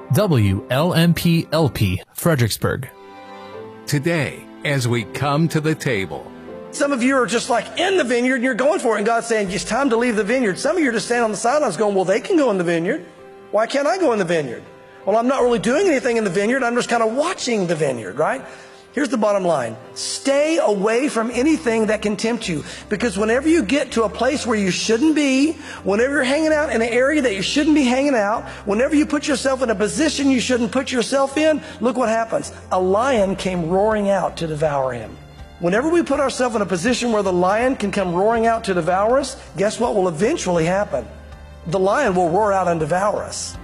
WLMP-LP, Fredericksburg. Today, as we come to the table. Some of you are just like in the vineyard and you're going for it, and God's saying it's time to leave the vineyard. Some of you are just standing on the sidelines going, well, they can go in the vineyard. Why can't I go in the vineyard? Well, I'm not really doing anything in the vineyard. I'm just kind of watching the vineyard, right? Here's the bottom line. Stay away from anything that can tempt you. Because whenever you get to a place where you shouldn't be, whenever you're hanging out in an area that you shouldn't be hanging out, whenever you put yourself in a position you shouldn't put yourself in, look what happens. A lion came roaring out to devour him. Whenever we put ourselves in a position where the lion can come roaring out to devour us, guess what will eventually happen? The lion will roar out and devour us.